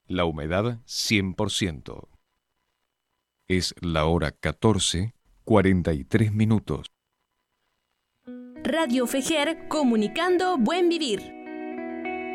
La humedad 100%. Es la hora 14:43 minutos. Radio Fejer, comunicando buen vivir.